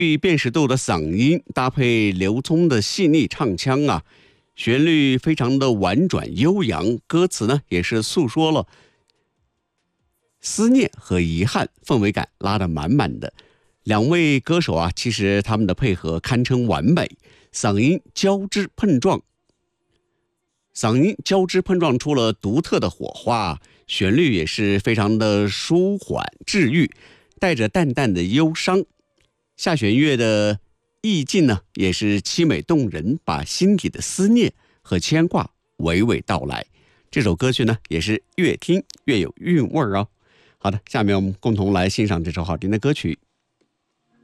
具辨识度的嗓音搭配刘聪的细腻唱腔啊，旋律非常的婉转悠扬，歌词呢也是诉说了思念和遗憾，氛围感拉得满满的。两位歌手啊，其实他们的配合堪称完美，嗓音交织碰撞出了独特的火花，旋律也是非常的舒缓治愈，带着淡淡的忧伤。下弦乐的意境呢，也是凄美动人，把心底的思念和牵挂娓娓道来。这首歌曲呢，也是越听越有韵味哦。好的，下面我们共同来欣赏这首好听的歌曲。